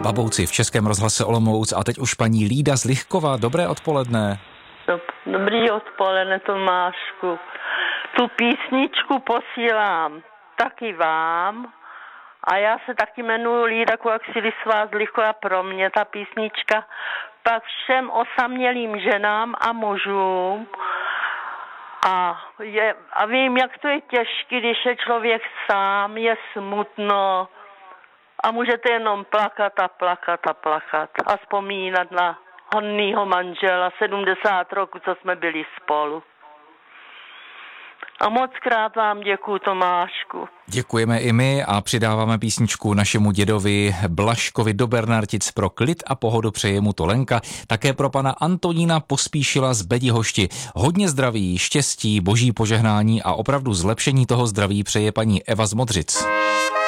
Babouci v Českém rozhlase Olomouc a teď už paní Lída z Lichkova. Dobré odpoledne. Dobrý odpoledne, Tomášku. Tu písničku posílám taky vám a já se taky jmenuji Lída Koaxilisová z Lichkova. Pro mě ta písnička pak všem osamělým ženám a mužům a vím, jak to je těžké, když je člověk sám, je smutno a můžete jenom plakat a plakat a plakat a vzpomínat na honnýho manžela, 70 roků, co jsme byli spolu. A moc krát vám děkuju, Tomášku. Děkujeme i my a přidáváme písničku našemu dědovi Blažkovi do Bernartic. Pro klid a pohodu přeje mu to Lenka. Také pro pana Antonína Pospíšila z Bedihošti. Hodně zdraví, štěstí, boží požehnání a opravdu zlepšení toho zdraví přeje paní Eva z Modřic.